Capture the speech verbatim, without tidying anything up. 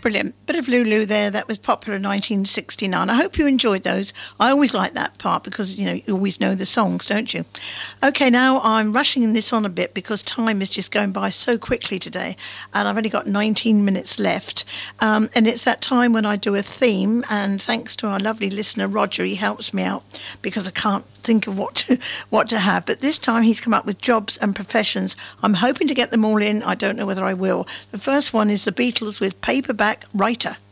Brilliant. Bit of Lulu there. That was popular in nineteen sixty-nine. I hope you enjoyed those. I always like that part because, you know, you always know the songs, don't you? Okay, now I'm rushing this on a bit because time is just going by so quickly today, and I've only got nineteen minutes left. Um, and it's that time when I do a theme, and thanks to our lovely listener, Roger, he helps me out because I can't think of what to, what to have. But this time he's come up with jobs and professions. I'm hoping to get them all in. I don't know whether I will. The first one is the Beatles with Paperback Writer.